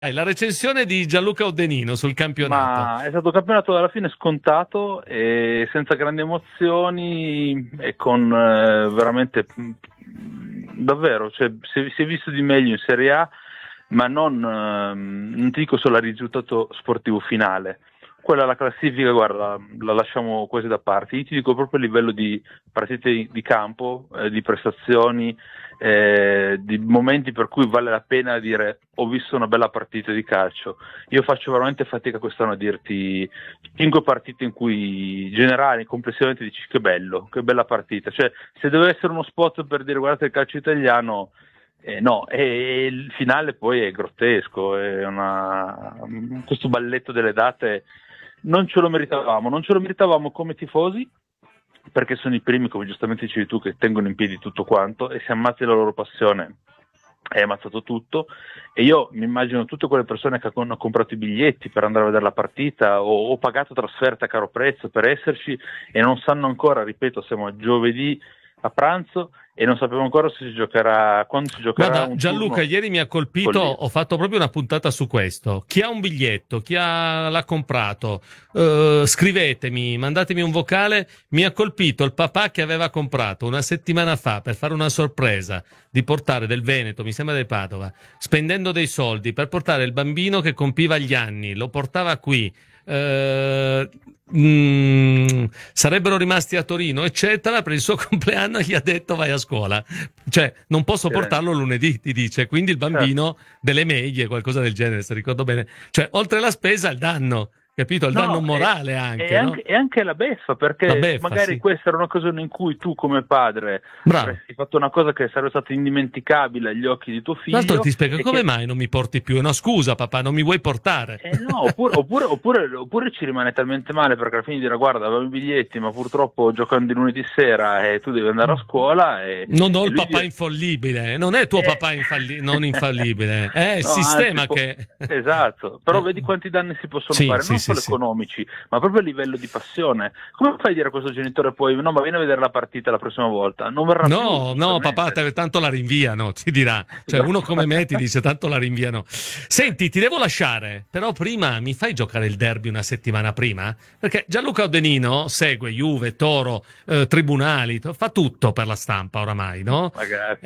La recensione di Gianluca Audenino sul campionato. Ma è stato un campionato alla fine scontato e senza grandi emozioni e con veramente davvero, cioè, si è visto di meglio in Serie A, ma non ti dico solo il risultato sportivo finale. Quella la classifica, guarda, la lasciamo quasi da parte. Io ti dico proprio a livello di partite di campo, di prestazioni, di momenti per cui vale la pena dire ho visto una bella partita di calcio. Io faccio veramente fatica quest'anno a dirti 5 partite in cui generali, complessivamente dici che bello, che bella partita. Cioè, se deve essere uno spot per dire guardate il calcio italiano, no, e il finale poi è grottesco, questo balletto delle date non ce lo meritavamo come tifosi, perché sono i primi, come giustamente dicevi tu, che tengono in piedi tutto quanto, e se ammazzi la loro passione è ammazzato tutto. E io mi immagino tutte quelle persone che hanno comprato i biglietti per andare a vedere la partita o pagato trasferta a caro prezzo per esserci e non sanno ancora, ripeto, siamo a giovedì a pranzo e non sappiamo ancora se si giocherà, quando si giocherà Guarda, un Gianluca, turno ieri mi ha colpito, follia. ho fatto proprio una puntata su questo. Chi ha un biglietto, l'ha comprato, scrivetemi, mandatemi un vocale. Mi ha colpito il papà che aveva comprato una settimana fa per fare una sorpresa di portare del Veneto, mi sembra del Padova, spendendo dei soldi per portare il bambino che compiva gli anni, lo portava qui. eh, Sarebbero rimasti a Torino, eccetera, per il suo compleanno gli ha detto vai a scuola. Cioè, non posso portarlo lunedì, ti dice. Quindi il Certo. bambino delle medie, qualcosa del genere, se ricordo bene. Cioè, oltre la spesa, il danno, capito? Il danno No, morale e anche, no? anche, e anche la beffa, La perché beffa, magari sì. questa era un'occasione in cui tu come padre Bravo. avresti fatto una cosa che sarebbe stata indimenticabile agli occhi di tuo L'altro figlio ti spiega e come che mai non mi porti più. No, scusa, papà, non mi vuoi portare. no, oppure ci rimane talmente male perché alla fine dirà guarda avevo i biglietti ma purtroppo giocando di lunedì sera e tu devi andare a scuola Non ho e il lui papà dirà infallibile, non è tuo eh, papà non infallibile, è il no, anzi, sistema che. esatto, però vedi quanti danni si possono Sì, fare, sì, non sì, solo sì. economici, ma proprio a livello di passione. Come fai a dire a questo genitore poi, no, ma vieni a vedere la partita la prossima volta? Non verrà più, No, no, papà, giustamente. tanto la rinviano, ti dirà. Cioè, uno Esatto. come me ti dice tanto la rinviano. Senti, ti devo lasciare, però prima mi fai giocare il derby una settimana prima? Perché Gianluca Audenino segue Juve, Toro, tribunali, fa tutto per la stampa oramai, no? Magari.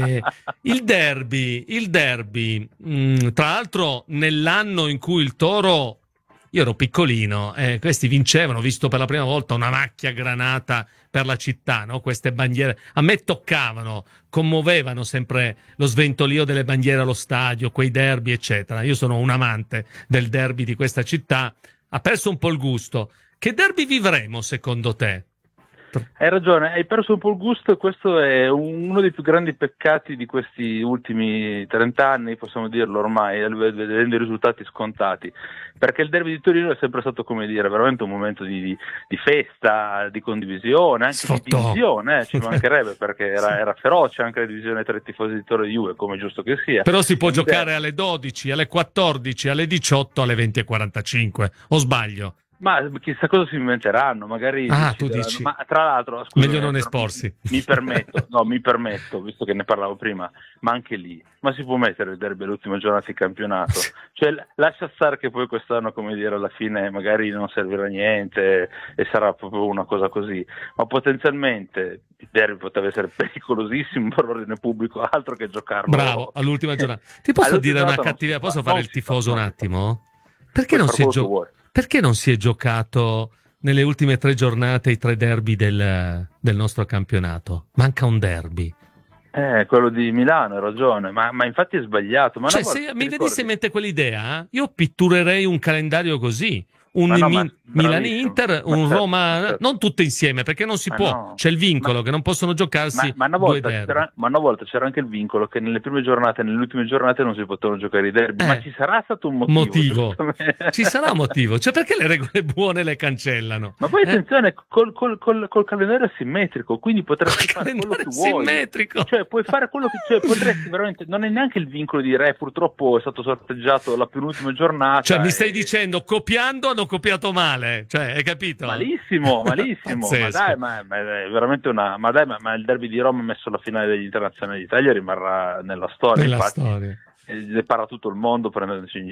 Il derby, tra l'altro nell'anno in cui il Toro, io ero piccolino, questi vincevano, ho visto per la prima volta una macchia granata per la città, no? Queste bandiere a me toccavano, commuovevano sempre lo sventolio delle bandiere allo stadio, quei derby, eccetera. Io sono un amante del derby di questa città, ha perso un po' il gusto. Che derby vivremo secondo te? Hai ragione, hai perso un po' il gusto e questo è uno dei più grandi peccati di questi ultimi 30 anni, possiamo dirlo ormai, vedendo i risultati scontati, perché il derby di Torino è sempre stato, come dire, veramente un momento di festa, di condivisione, anche di Sfottò. divisione, ci mancherebbe, perché Sì. era feroce anche la divisione tra i tifosi di Toro e Juve, come è giusto che sia. Però si può È un giocare derby. alle 12, alle 14, alle 18, alle 20:45. O sbaglio? Ma chissà cosa si inventeranno, magari Ah, tu decideranno. dici. Ma tra l'altro, Meglio scusami, non però esporsi. mi permetto, no, mi permetto, visto che ne parlavo prima, ma anche lì, ma si può mettere il derby all'ultima giornata di campionato? Cioè, lascia stare che poi quest'anno, come dire, alla fine magari non servirà a niente e sarà proprio una cosa così, ma potenzialmente il derby potrebbe essere pericolosissimo per l'ordine pubblico, altro che Bravo, giocarlo all'ultima giornata. Ti posso all'ultima dire una giornata non si cattiva? fa, Posso fare non il si fa, tifoso un non si fa. attimo? Perché Puoi non fare si è, quello che vuoi. perché non si è giocato nelle ultime 3 giornate i 3 derby del nostro campionato? Manca un derby. Quello di Milano, hai ragione, ma infatti è sbagliato. Ma una Cioè, volta se ti mi venisse in ricordi? mente quell'idea, io pitturerei un calendario così. Un Ma no, ma bravissimo, Milan-Inter, ma un certo, ma Roma, certo, non tutte insieme, perché non si ma può. no, C'è il ma, vincolo che non possono giocarsi ma due derby. una volta c'era anche il vincolo che nelle prime giornate e nelle ultime giornate non si potevano giocare i derby, ma Eh, ci sarà stato un motivo, motivo. giustamente. Ci sarà un motivo. Cioè, perché le regole buone le cancellano? Ma poi attenzione, col calendario asimmetrico, quindi Col potresti fare quello calendario che vuoi. simmetrico. Cioè, puoi fare quello che, cioè, potresti veramente, non è neanche il vincolo di dire, purtroppo è stato sorteggiato la penultima Cioè, giornata mi stai e dicendo, copiando hanno copiato male. Cioè, hai capito? malissimo, malissimo, ma dai, Pazzesco. ma è veramente ma il derby di Roma messo alla finale degli internazionali d'Italia rimarrà nella storia, Nella infatti, storia. ne parla tutto il mondo prendendoci in